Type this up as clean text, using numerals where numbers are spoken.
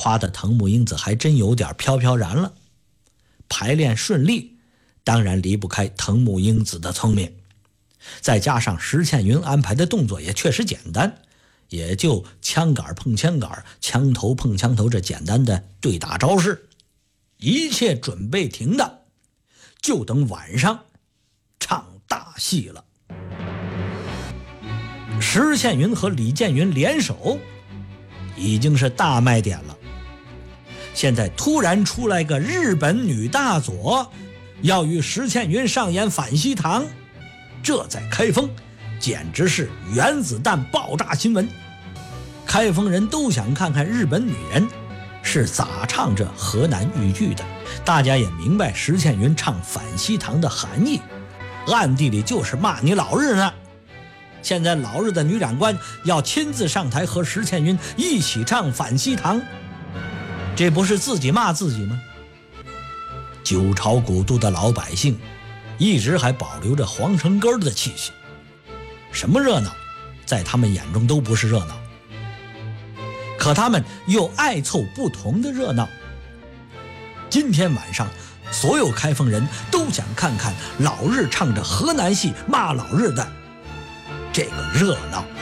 夸的藤木英子还真有点飘飘然了。排练顺利，当然离不开藤木英子的聪明，再加上石倩云安排的动作也确实简单，也就枪杆碰枪杆，枪头碰枪头这简单的对打招式，一切准备停当，就等晚上唱大戏了。石倩云和李建云联手已经是大卖点了，现在突然出来个日本女大佐要与石倩云上演反西堂，这在开封简直是原子弹爆炸新闻。开封人都想看看日本女人是咋唱这河南豫剧的。大家也明白石倩云唱反西堂的含义，暗地里就是骂你老日呢。现在老日的女长官要亲自上台和石倩云一起唱反西堂，这不是自己骂自己吗？九朝古都的老百姓一直还保留着皇城根的气息，什么热闹在他们眼中都不是热闹，可他们又爱凑不同的热闹。今天晚上所有开封人都想看看老日唱着河南戏骂老日的这个热闹。